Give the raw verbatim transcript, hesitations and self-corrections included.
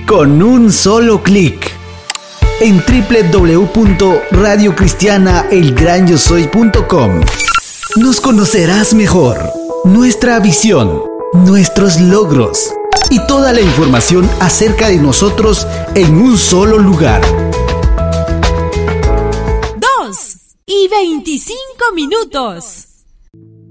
con un solo clic. En doble u doble u doble u punto radio cristiana el gran yo soy punto com nos conocerás mejor, nuestra visión, nuestros logros y toda la información acerca de nosotros en un solo lugar. Dos y veinticinco minutos.